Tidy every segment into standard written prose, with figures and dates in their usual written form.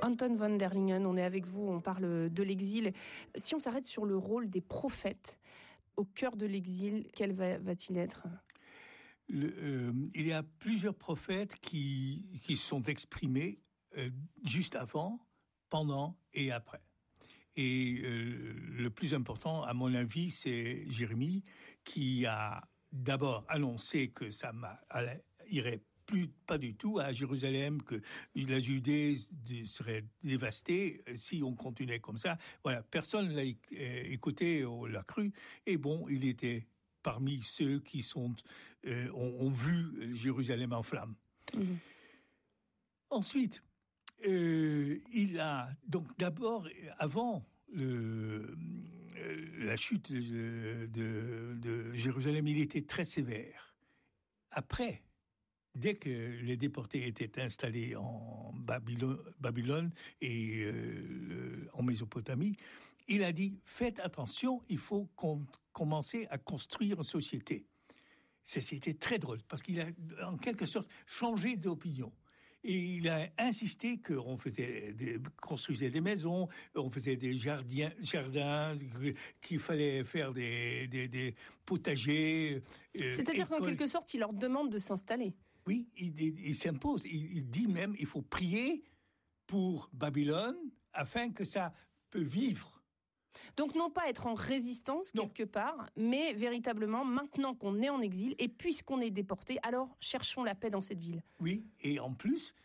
Anton von der Lingen, on est avec vous, on parle de l'exil. Si on s'arrête sur le rôle des prophètes au cœur de l'exil, quel va-t-il être ? Il y a plusieurs prophètes qui sont exprimés juste avant, pendant et après. Et le plus important, à mon avis, c'est Jérémie qui a d'abord annoncé que ça irait pas du tout à Jérusalem, que la Judée serait dévastée si on continuait comme ça. Voilà, personne l'a écouté ou l'a cru. Et bon, il était parmi ceux qui ont vu Jérusalem en flammes. Mmh. Ensuite, il a donc d'abord, avant la chute de Jérusalem, il était très sévère. Après, dès que les déportés étaient installés en Babylone et en Mésopotamie, il a dit « Faites attention, il faut commencer à construire une société ». C'était très drôle, parce qu'il a en quelque sorte changé d'opinion. Et il a insisté qu'on construisait des maisons, on faisait des jardins, qu'il fallait faire des potagers. C'est-à-dire qu'en quelque sorte, il leur demande de s'installer. Oui, il s'impose. Il dit même, il faut prier pour Babylone afin que ça peut vivre. Donc non pas être en résistance quelque part, mais véritablement, maintenant qu'on est en exil, et puisqu'on est déporté, alors cherchons la paix dans cette ville. Oui, et en plus,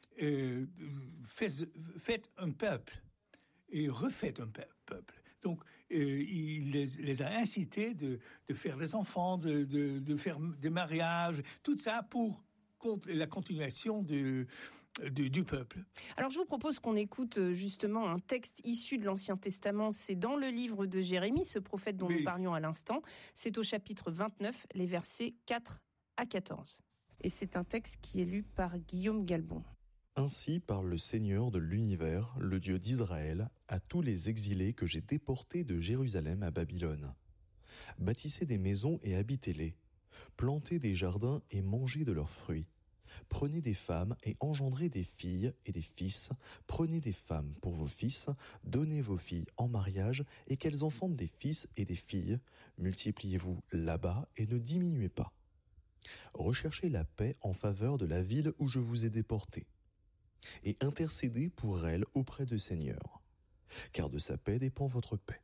faites un peuple, et refaites un peuple. Donc, il les a incités de faire des enfants, de faire des mariages, tout ça pour la continuation du peuple. Alors je vous propose qu'on écoute justement un texte issu de l'Ancien Testament. C'est dans le livre de Jérémie, ce prophète dont nous parlions à l'instant. C'est au chapitre 29, les versets 4 à 14. Et c'est un texte qui est lu par Guillaume Galbon. Ainsi parle le Seigneur de l'univers, le Dieu d'Israël, à tous les exilés que j'ai déportés de Jérusalem à Babylone. Bâtissez des maisons et habitez-les. Plantez des jardins et mangez de leurs fruits. Prenez des femmes et engendrez des filles et des fils. Prenez des femmes pour vos fils, donnez vos filles en mariage et qu'elles enfantent des fils et des filles. Multipliez-vous là-bas et ne diminuez pas. Recherchez la paix en faveur de la ville où je vous ai déportés et intercédez pour elle auprès du Seigneur, car de sa paix dépend votre paix.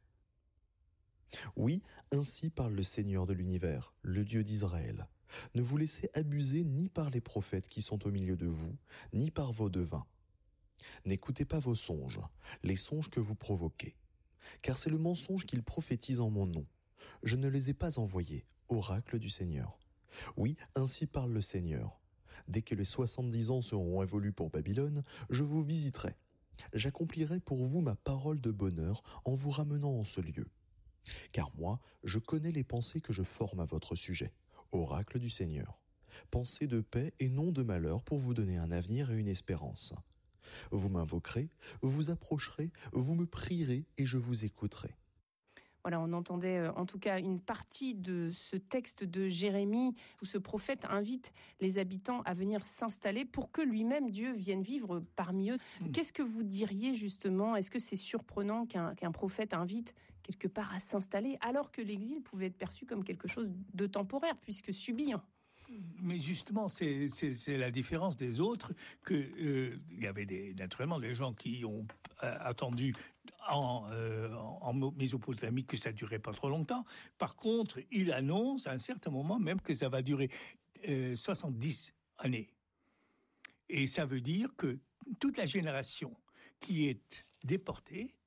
Oui, ainsi parle le Seigneur de l'univers, le Dieu d'Israël. Ne vous laissez abuser ni par les prophètes qui sont au milieu de vous, ni par vos devins. N'écoutez pas vos songes, les songes que vous provoquez, car c'est le mensonge qu'ils prophétisent en mon nom. Je ne les ai pas envoyés, oracle du Seigneur. Oui, ainsi parle le Seigneur. Dès que les 70 ans seront révolus pour Babylone, je vous visiterai. J'accomplirai pour vous ma parole de bonheur en vous ramenant en ce lieu. Car moi, je connais les pensées que je forme à votre sujet, oracle du Seigneur. Pensées de paix et non de malheur pour vous donner un avenir et une espérance. Vous m'invoquerez, vous approcherez, vous me prierez et je vous écouterai. Voilà, on entendait en tout cas une partie de ce texte de Jérémie où ce prophète invite les habitants à venir s'installer pour que lui-même, Dieu, vienne vivre parmi eux. Qu'est-ce que vous diriez justement ? Est-ce que c'est surprenant qu'un prophète invite quelque part à s'installer alors que l'exil pouvait être perçu comme quelque chose de temporaire puisque subi ? Mais justement, c'est la différence des autres que il y avait naturellement des gens qui ont attendu en Mésopotamie que ça durait pas trop longtemps. Par contre, il annonce à un certain moment même que ça va durer 70 années. Et ça veut dire que toute la génération qui est déportée